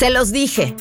Se los dije.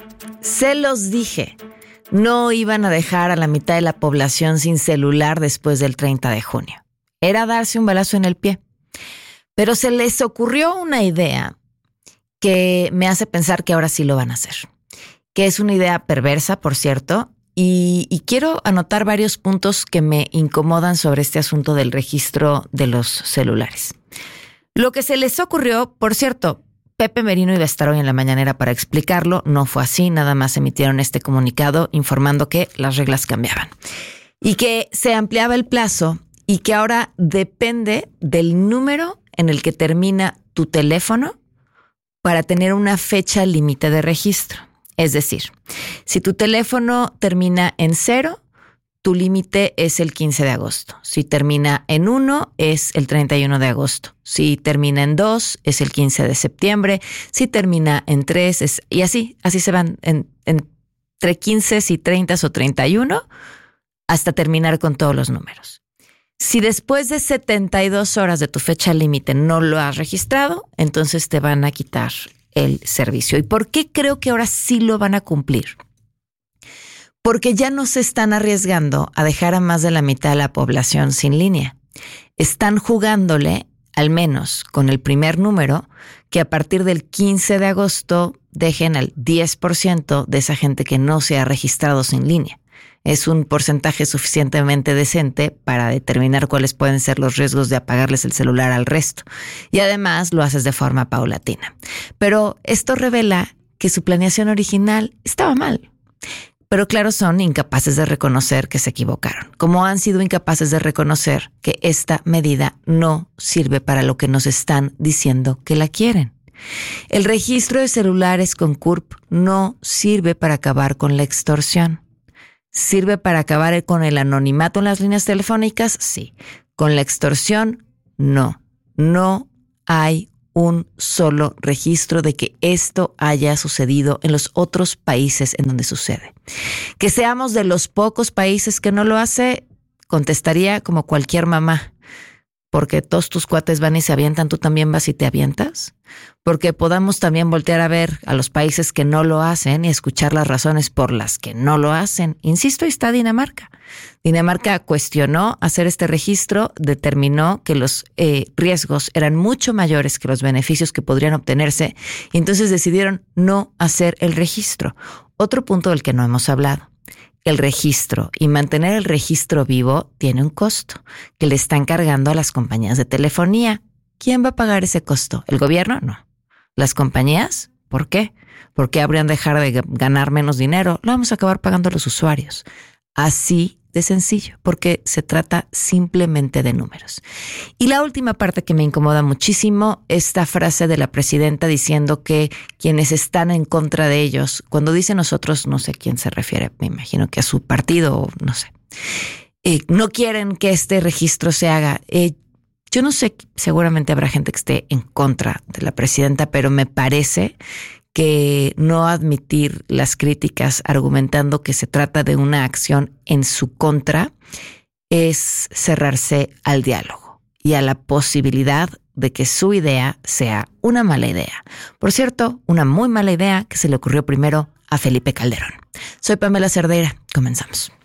No iban a dejar a la mitad de la población sin celular después del 30 de junio. Era darse un balazo en el pie. Pero se les ocurrió una idea que me hace pensar que ahora sí lo van a hacer. Que es una idea perversa, por cierto, y quiero anotar varios puntos que me incomodan sobre este asunto del registro de los celulares. Lo que se les ocurrió, por cierto, Pepe Merino iba a estar hoy en la mañanera para explicarlo. No fue así, nada más emitieron este comunicado informando que las reglas cambiaban y que se ampliaba el plazo y que ahora depende del número en el que termina tu teléfono para tener una fecha límite de registro. Es decir, si tu teléfono termina en 0, tu límite es el 15 de agosto. Si termina en 1, es el 31 de agosto. Si termina en 2, es el 15 de septiembre. Si termina en 3, y así se van entre 15 y 30 o 31 hasta terminar con todos los números. Si después de 72 horas de tu fecha límite no lo has registrado, entonces te van a quitar el servicio. ¿Y por qué creo que ahora sí lo van a cumplir? Porque ya no se están arriesgando a dejar a más de la mitad de la población sin línea. Están jugándole, al menos con el primer número, que a partir del 15 de agosto dejen al 10% de esa gente que no se ha registrado sin línea. Es un porcentaje suficientemente decente para determinar cuáles pueden ser los riesgos de apagarles el celular al resto. Y además lo haces de forma paulatina. Pero esto revela que su planeación original estaba mal. Pero claro, son incapaces de reconocer que se equivocaron, como han sido incapaces de reconocer que esta medida no sirve para lo que nos están diciendo que la quieren. El registro de celulares con CURP no sirve para acabar con la extorsión. ¿Sirve para acabar con el anonimato en las líneas telefónicas? Sí. Con la extorsión, no. No hay un solo registro de que esto haya sucedido en los otros países en donde sucede. Que seamos de los pocos países que no lo hace, contestaría como cualquier mamá. Porque todos tus cuates van y se avientan, ¿tú también vas y te avientas? Porque podamos también voltear a ver a los países que no lo hacen y escuchar las razones por las que no lo hacen. Insisto, ahí está Dinamarca. Dinamarca cuestionó hacer este registro, determinó que los riesgos eran mucho mayores que los beneficios que podrían obtenerse y entonces decidieron no hacer el registro. Otro punto del que no hemos hablado. El registro y mantener el registro vivo tiene un costo que le están cargando a las compañías de telefonía. ¿Quién va a pagar ese costo? ¿El gobierno? No. ¿Las compañías? ¿Por qué? ¿Por qué habrían de dejar de ganar menos dinero? Lo vamos a acabar pagando los usuarios. Así de sencillo, porque se trata simplemente de números. Y la última parte que me incomoda muchísimo, esta frase de la presidenta diciendo que quienes están en contra de ellos, cuando dice nosotros, no sé a quién se refiere, me imagino que a su partido o no sé, no quieren que este registro se haga. Yo no sé, seguramente habrá gente que esté en contra de la presidenta, pero me parece que no admitir las críticas argumentando que se trata de una acción en su contra es cerrarse al diálogo y a la posibilidad de que su idea sea una mala idea. Por cierto, una muy mala idea que se le ocurrió primero a Felipe Calderón. Soy Pamela Cerdeira. Comenzamos.